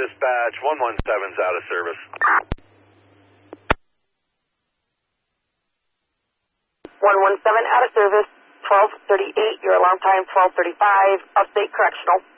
dispatch, 117's out of service. 117 out of service, 12:38, your alarm time 12:35, upstate correctional.